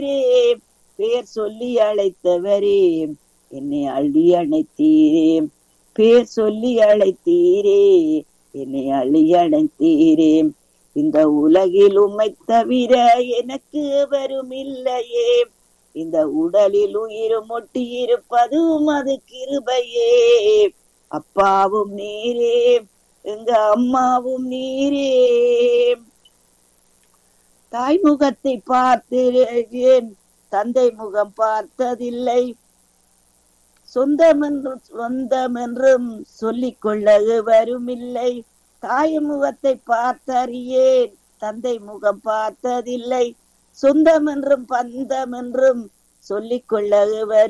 பேர் சொல்லி அழைத்தவரே என்னை அள்ளி அணைத்தீரே. பேர் சொல்லி அழைத்தீரே என்னை அள்ளி அணைத்தீரே. இந்த உலகில் உம்மை தவிர எனக்கு வரும் இல்லையே. இந்த உடலில் உயிரும் ஒட்டி இருப்பதும் அது கிருபையே. அப்பாவும் நீரே எங்க அம்மாவும் நீரே. தாய் முகத்தை பார்த்தேன், தந்தை முகம் பார்த்ததில்லை. சொந்தம் என்றும் சொல்லிக் கொள்ள வருமில்லை. தாய் முகத்தை பார்த்தறியேன், தந்தை முகம் பார்த்ததில்லை. சொந்தம் என்றும் பந்தம் என்றும் சொல்லிக் கொள்ள